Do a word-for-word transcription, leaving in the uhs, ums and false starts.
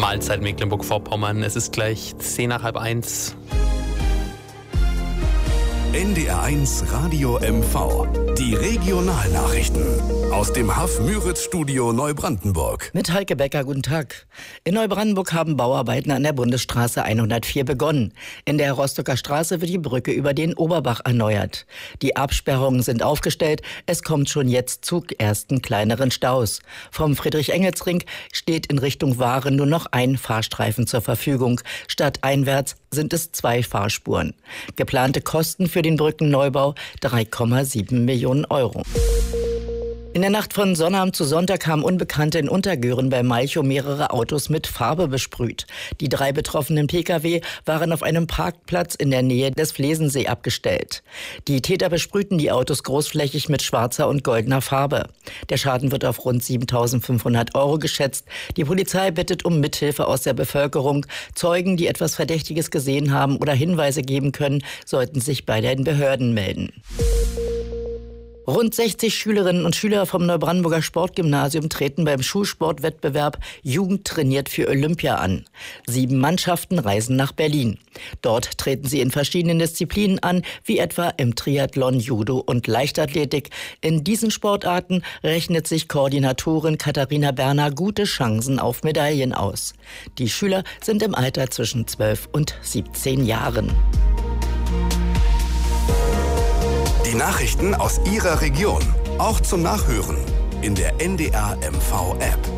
Mahlzeit Mecklenburg-Vorpommern. Es ist gleich zehn nach halb eins. N D R eins Radio M V. Die Regionalnachrichten aus dem H A F Müritz-Studio Neubrandenburg. Mit Heike Becker, guten Tag. In Neubrandenburg haben Bauarbeiten an der Bundesstraße hundertvier begonnen. In der Rostocker Straße wird die Brücke über den Oberbach erneuert. Die Absperrungen sind aufgestellt. Es kommt schon jetzt zu ersten kleineren Staus. Vom Friedrich-Engels-Ring steht in Richtung Waren nur noch ein Fahrstreifen zur Verfügung. Stadteinwärts sind es zwei Fahrspuren. Geplante Kosten für den Brückenneubau drei Komma sieben Millionen Euro. In der Nacht von Sonnabend zu Sonntag haben Unbekannte in Untergören bei Malchow mehrere Autos mit Farbe besprüht. Die drei betroffenen Pkw waren auf einem Parkplatz in der Nähe des Flesensee abgestellt. Die Täter besprühten die Autos großflächig mit schwarzer und goldener Farbe. Der Schaden wird auf rund siebentausendfünfhundert Euro geschätzt. Die Polizei bittet um Mithilfe aus der Bevölkerung. Zeugen, die etwas Verdächtiges gesehen haben oder Hinweise geben können, sollten sich bei den Behörden melden. Rund sechzig Schülerinnen und Schüler vom Neubrandenburger Sportgymnasium treten beim Schulsportwettbewerb Jugend trainiert für Olympia an. Sieben Mannschaften reisen nach Berlin. Dort treten sie in verschiedenen Disziplinen an, wie etwa im Triathlon, Judo und Leichtathletik. In diesen Sportarten rechnet sich Koordinatorin Katharina Berner gute Chancen auf Medaillen aus. Die Schüler sind im Alter zwischen zwölf und siebzehn Jahren. Die Nachrichten aus Ihrer Region, auch zum Nachhören in der N D R M V App.